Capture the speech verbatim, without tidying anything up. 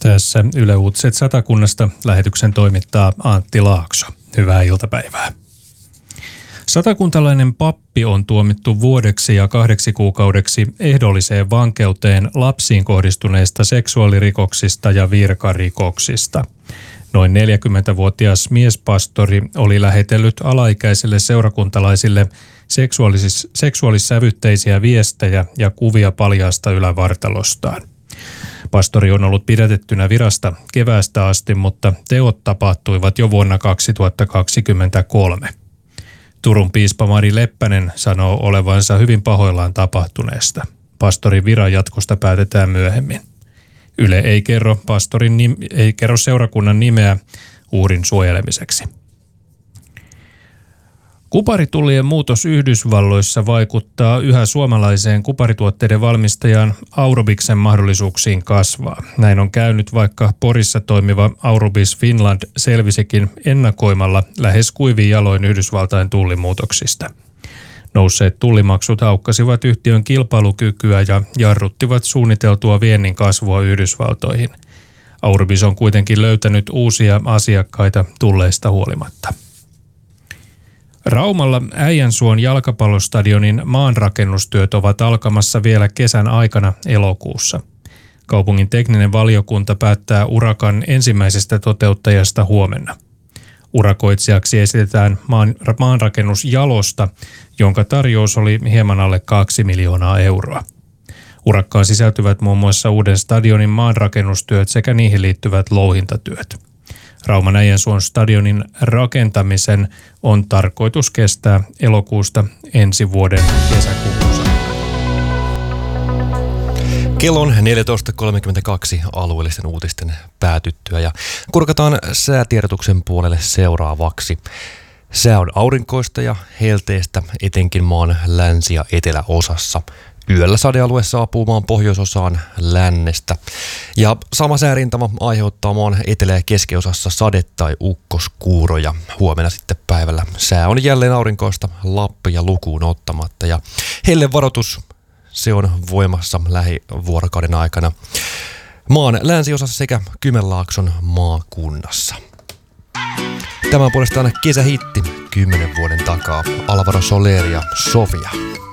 Tässä Yle Uutiset Satakunnasta lähetyksen toimittaa Antti Laakso. Hyvää iltapäivää. Satakuntalainen pappi on tuomittu vuodeksi ja kahdeksi kuukaudeksi ehdolliseen vankeuteen lapsiin kohdistuneista seksuaalirikoksista ja virkarikoksista. Noin neljäkymmentävuotias miespastori oli lähetellyt alaikäisille seurakuntalaisille seksuaalis- seksuaalissävytteisiä viestejä ja kuvia paljaasta ylävartalostaan. Pastori on ollut pidätettynä virasta keväästä asti, mutta teot tapahtuivat jo vuonna kaksituhattakaksikymmentäkolme. Turun piispa Mari Leppänen sanoo olevansa hyvin pahoillaan tapahtuneesta. Pastorin viran jatkosta päätetään myöhemmin. Yle ei kerro, pastorin nim, ei kerro seurakunnan nimeä uhrin suojelemiseksi. Kuparitullien muutos Yhdysvalloissa vaikuttaa yhä suomalaiseen kuparituotteiden valmistajaan Aurobiksen mahdollisuuksiin kasvaa. Näin on käynyt, vaikka Porissa toimiva Aurobis Finland selvisikin ennakoimalla lähes kuivin jaloin Yhdysvaltain tullimuutoksista. Nousseet tullimaksut haukkasivat yhtiön kilpailukykyä ja jarruttivat suunniteltua viennin kasvua Yhdysvaltoihin. Aurobis on kuitenkin löytänyt uusia asiakkaita tulleista huolimatta. Raumalla Äijänsuon jalkapallostadionin maanrakennustyöt ovat alkamassa vielä kesän aikana elokuussa. Kaupungin tekninen valiokunta päättää urakan ensimmäisestä toteuttajasta huomenna. Urakoitsijaksi esitetään maan, maanrakennus Jalosta, jonka tarjous oli hieman alle kaksi miljoonaa euroa. Urakkaan sisältyvät muun muassa uuden stadionin maanrakennustyöt sekä niihin liittyvät louhintatyöt. Rauman Äijänsuon stadionin rakentamisen on tarkoitus kestää elokuusta ensi vuoden kesäkuuhun saakka. Kello on neljätoista kolmekymmentäkaksi alueellisten uutisten päätyttyä ja kurkataan säätiedotuksen puolelle seuraavaksi. Sää on aurinkoista ja helteistä etenkin maan länsi- ja eteläosassa. Yöllä sadealue saapuu maan pohjoisosaan lännestä. Ja sama säärintama aiheuttaa maan etelä- ja keskiosassa sade- tai ukkoskuuroja. Huomenna sitten päivällä sää on jälleen aurinkoista Lappia lukuun ottamatta. Ja hellevaroitus, se on voimassa lähivuorokauden aikana maan länsiosassa sekä Kymenlaakson maakunnassa. Tämä on puolestaan kesähitti kymmenen vuoden takaa. Alvaro Soler ja Sofia.